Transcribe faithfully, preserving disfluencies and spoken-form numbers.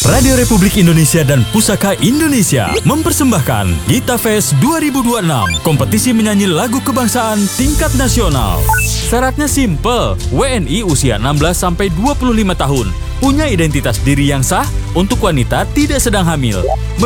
Radio Republik Indonesia dan Pusaka Indonesia mempersembahkan Gita Fest dua ribu dua puluh enam, kompetisi menyanyi lagu kebangsaan tingkat nasional. Syaratnya simple, W N I usia enam belas sampai dua puluh lima tahun, punya identitas diri yang sah, untuk wanita tidak sedang hamil,